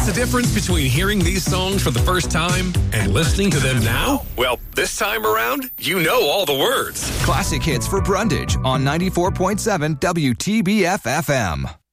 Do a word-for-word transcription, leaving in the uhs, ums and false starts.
What's the difference between hearing these songs for the first time and listening to them now? Well, this time around, you know all the words. Classic hits for Brundage on ninety-four point seven W T B F F M.